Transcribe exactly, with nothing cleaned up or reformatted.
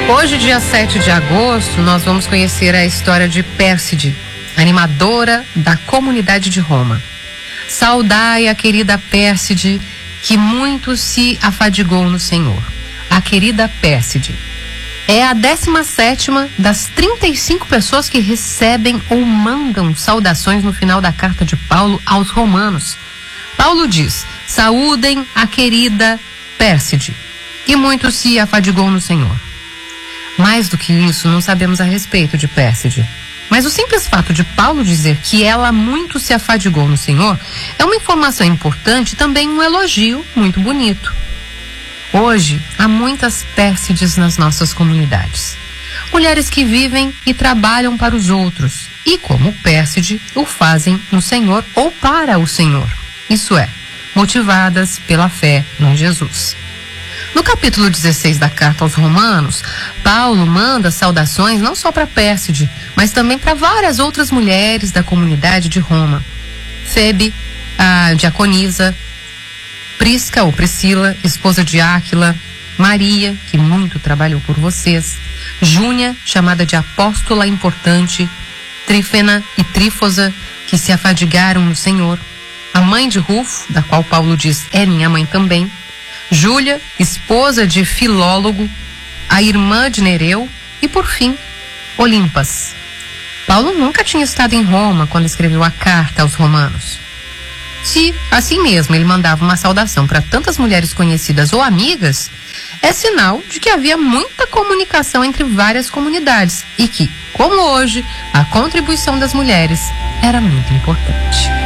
Hoje, dia sete de agosto, nós vamos conhecer a história de Pérside, animadora da comunidade de Roma. Saudai a querida Pérside, que muito se afadigou no Senhor. A querida Pérside é a décima sétima das trinta e cinco pessoas que recebem ou mandam saudações no final da carta de Paulo aos Romanos. Paulo diz: saúdem a querida Pérside, que muito se afadigou no Senhor. Mais do que isso, não sabemos a respeito de Pérside. Mas o simples fato de Paulo dizer que ela muito se afadigou no Senhor é uma informação importante e também um elogio muito bonito. Hoje, há muitas Pérsides nas nossas comunidades. Mulheres que vivem e trabalham para os outros e, como Pérside, o fazem no Senhor ou para o Senhor. Isso é, motivadas pela fé em Jesus. No capítulo dezesseis da carta aos Romanos, Paulo manda saudações não só para Pérside, mas também para várias outras mulheres da comunidade de Roma. Febe, a diaconisa, Prisca ou Priscila, esposa de Áquila, Maria, que muito trabalhou por vocês, Júnia, chamada de apóstola importante, Trífena e Trífosa, que se afadigaram no Senhor, a mãe de Rufo, da qual Paulo diz é minha mãe também, Júlia, esposa de Filólogo, a irmã de Nereu e, por fim, Olimpas. Paulo nunca tinha estado em Roma quando escreveu a carta aos Romanos. Se, assim mesmo, ele mandava uma saudação para tantas mulheres conhecidas ou amigas, é sinal de que havia muita comunicação entre várias comunidades e que, como hoje, a contribuição das mulheres era muito importante.